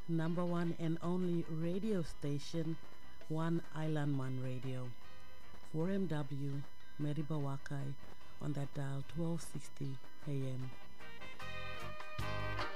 number one and only radio station, One Island Man Radio, 4MW, Meribawakai, on that dial 1260 AM.